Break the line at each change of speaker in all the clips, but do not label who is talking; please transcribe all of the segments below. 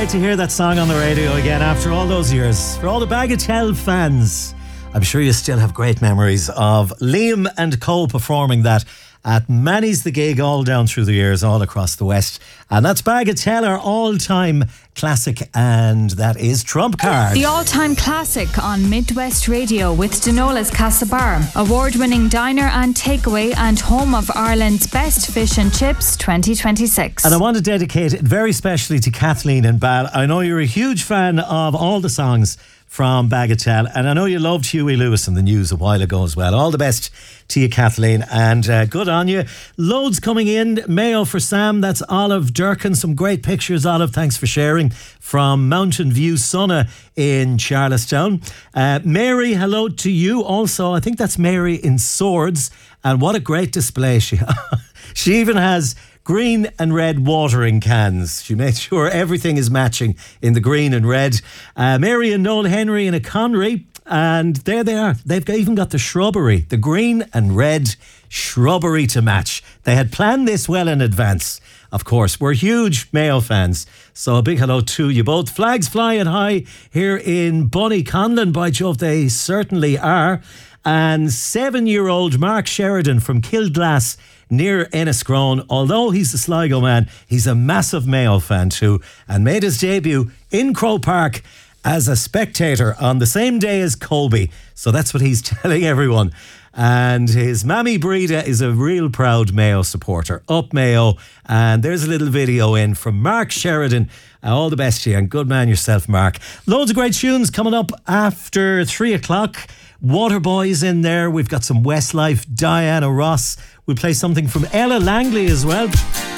great to hear that song on the radio again after all those years. For all the Bagatelle fans, I'm sure you still have great memories of Liam and Co performing that at Manny's the Gig all down through the years, all across the West. And that's Bagatelle, our all-time classic, and that is Trump Card.
The all-time classic on Midwest Radio with Denola's Castlebar, award-winning diner and takeaway and home of Ireland's best fish and chips 2026.
And I want to dedicate it very specially to Kathleen and Bal. I know you're a huge fan of all the songs from Bagatelle, and I know you loved Huey Lewis in the news a while ago as well. All the best to you, Kathleen, and good on you. Loads coming in. Mayo for Sam, that's Olive Durkin. Some great pictures, Olive, thanks for sharing, from Mountain View Sauna in Charlestown. Mary, hello to you also. I think that's Mary in Swords, and what a great display she she even has green and red watering cans. She made sure everything is matching in the green and red. Mary and Noel Henry in a Conry, and there they are. They've even got the shrubbery, the green and red shrubbery to match. They had planned this well in advance. Of course, we're huge Mayo fans, so a big hello to you both. Flags flying high here in Bonnyconlon, by Jove, they certainly are. And 7-year-old Mark Sheridan from Kildglass near Enniscrone, although he's a Sligo man, he's a massive Mayo fan too, and made his debut in Croke Park as a spectator on the same day as Colby. So that's what he's telling everyone. And his mammy Breda is a real proud Mayo supporter. Up Mayo. And there's a little video in from Mark Sheridan. All the best to you, and good man yourself, Mark. Loads of great tunes coming up after 3 o'clock. Waterboys in there. We've got some Westlife, Diana Ross. We'll play something from Ella Langley as well.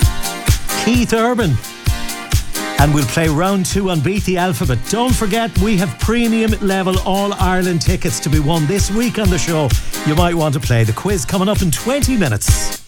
Keith Urban. And we'll play round 2 on Beat the Alphabet. Don't forget, we have premium level All-Ireland tickets to be won this week on the show. You might want to play the quiz coming up in 20 minutes.